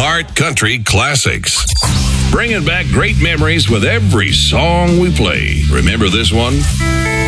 Heart Country Classics. Bringing back great memories with every song we play. Remember this one?